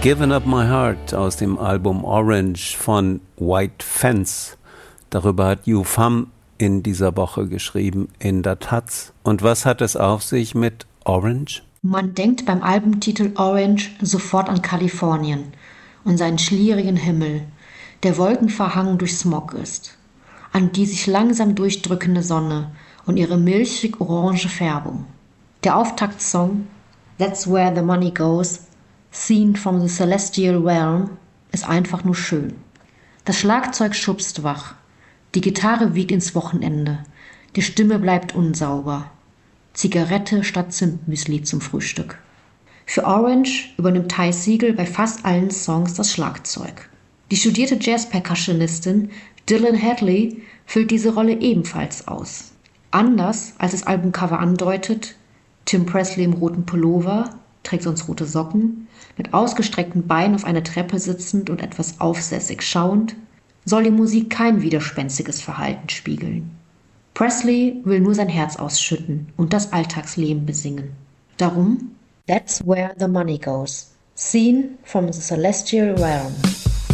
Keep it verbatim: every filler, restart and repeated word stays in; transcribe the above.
Given Up My Heart aus dem Album Orange von White Fence. Darüber hat You Femme in dieser Woche geschrieben in der Taz. Und was hat es auf sich mit Orange? Man denkt beim Albumtitel Orange sofort an Kalifornien und seinen schlierigen Himmel, der wolkenverhangen durch Smog ist, an die sich langsam durchdrückende Sonne und ihre milchig-orange Färbung. Der Auftaktsong That's Where the Money Goes, Seen from the Celestial Realm, ist einfach nur schön. Das Schlagzeug schubst wach, die Gitarre wiegt ins Wochenende, die Stimme bleibt unsauber. Zigarette statt Zimtmüsli zum Frühstück. Für Orange übernimmt Ty Segall bei fast allen Songs das Schlagzeug. Die studierte Jazz-Percussionistin Dylan Hadley füllt diese Rolle ebenfalls aus. Anders als das Albumcover andeutet, Tim Presley im roten Pullover, trägt sonst rote Socken, mit ausgestreckten Beinen auf einer Treppe sitzend und etwas aufsässig schauend, soll die Musik kein widerspenstiges Verhalten spiegeln. Presley will nur sein Herz ausschütten und das Alltagsleben besingen. Darum That's Where the Money Goes, Seen from the Celestial Realm.